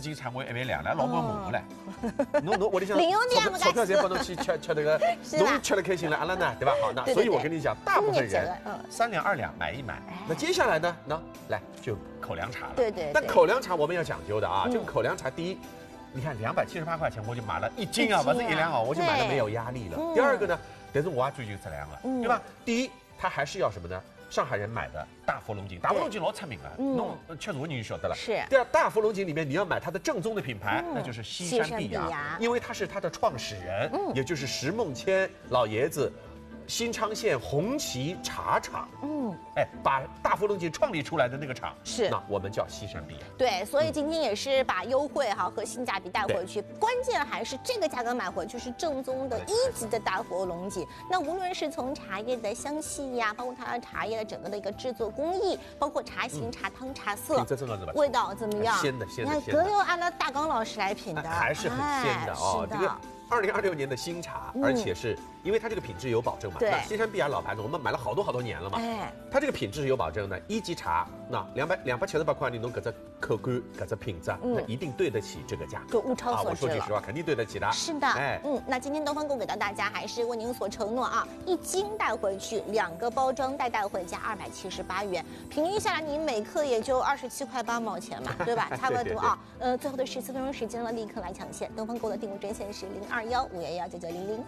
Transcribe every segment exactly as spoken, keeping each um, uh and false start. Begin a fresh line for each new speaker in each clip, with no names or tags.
景茶我一万两了，老婆骂我嘞。侬侬屋里向
零用钱
钞钞票侪帮侬去吃吃那个，侬吃得开心了，阿拉呢，对吧？好，那所以我跟你讲，大部分人三两二两买一买。那接下来呢？那来就口粮茶了。
对对。
但口粮茶我们要讲究的啊，这个口粮茶第一。 你看，两百七十八块钱我就买了一斤啊，不是一两哦，我就买了没有压力了。第二个呢，但是我也追求质量了，对吧？第一，它还是要什么呢？上海人买的大佛龙井，大佛龙井老出名了，弄吃茶的人就晓得了。
是。
第二，大佛龙井里面你要买它的正宗的品牌，那就是西山碧芽，因为他是它的创始人，也就是石梦谦老爷子。 新昌县红旗茶厂，嗯，哎，把大佛龙井创立出来的那个厂
是，
那我们叫西山碧芽。
对，所以今天也是把优惠哈和性价比带回去，关键还是这个价格买回去是正宗的一级的大佛龙井。那无论是从茶叶的香气呀，包括它的茶叶的整个的一个制作工艺，包括茶型、茶汤、茶色，味道怎么样？
鲜的，鲜的，
你看，可有按照大刚老师来品的，
还是很鲜的哦。这个。 二零二六年的新茶，而且是因为它这个品质有保证嘛。那西山碧芽老牌子，我们买了好多好多年了嘛。哎，它这个品质是有保证的，一级茶，那两百两百七十八块，你弄搿只口感、搿只品质，那一定对得起这个价。
就物超所值了。
我说句实话，肯定对得起的。
是的，哎，嗯，那今天东方购给到大家还是为您所承诺啊，一斤带回去，两个包装袋带回家，二百七十八元，平均下来你每克也就二十七块八毛钱嘛，对吧？差不多啊。呃，最后的十四分钟时间了，立刻来抢线。东方购的订购专线是零二幺五幺幺九九零零。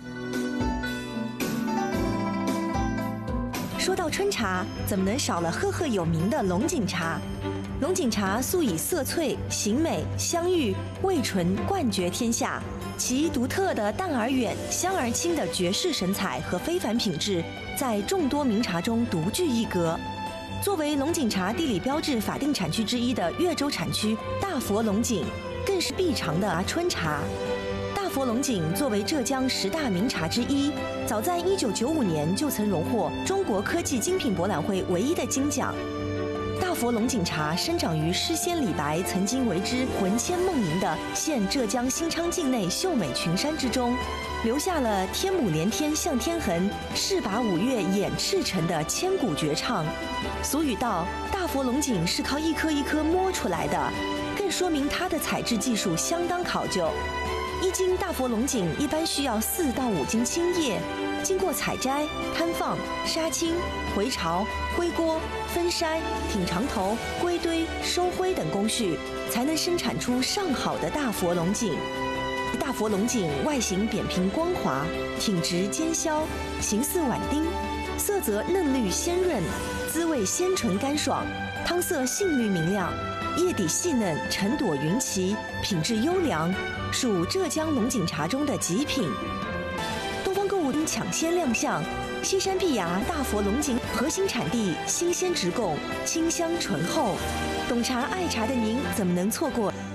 说到春茶，怎么能少了赫赫有名的龙井茶？龙井茶素以色翠、形美、香郁、味醇冠绝天下，其独特的淡而远、香而清的绝世神采和非凡品质，在众多名茶中独具一格。作为龙井茶地理标志法定产区之一的越州产区大佛龙井，更是必尝的春茶。大佛龙井作为浙江十大名茶之一，早在一九九五年就曾荣获中国科技精品博览会唯一的金奖。大佛龙井茶生长于诗仙李白曾经为之魂牵梦萦的现浙江新昌境内秀美群山之中，留下了天母连天向天横，势拔五岳掩赤城的千古绝唱。俗语道，大佛龙井是靠一颗一颗摸出来的，更说明它的采制技术相当考究。一斤大佛龙井一般需要四到五斤青叶，经过采摘、摊放、杀青、回巢、灰锅、分筛、挺长头、归堆、收灰等工序，才能生产出上好的大佛龙井。大佛龙井外形扁平光滑，挺直尖削，形似碗丁，色泽嫩绿鲜润，滋味鲜醇干爽，汤色杏绿明亮，叶底细嫩，成朵云旗，品质优良，属浙江龙井茶中的极品。东方购物抢先亮相，西山碧芽大佛龙井核心产地，新鲜直供，清香醇厚。懂茶爱茶的您怎么能错过